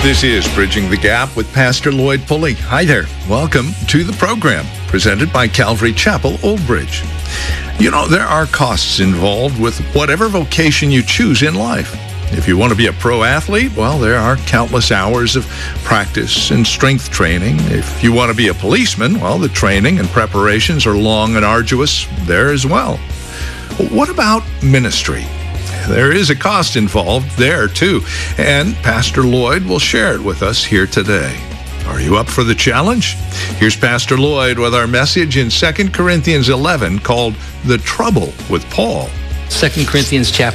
This is Bridging the Gap with Pastor Lloyd Pulley. Hi there. Welcome to the program presented by Calvary Chapel, Old Bridge. You know, there are costs involved with whatever vocation you choose in life. If you want to be a pro athlete, well, there are countless hours of practice and strength training. If you want to be a policeman, well, the training and preparations are long and arduous there as well. What about ministry? There is a cost involved there, too, and Pastor Lloyd will share it with us here today. Are you up for the challenge? Here's Pastor Lloyd with our message in 2 Corinthians 11 called The Trouble with Paul. 2 Corinthians chapter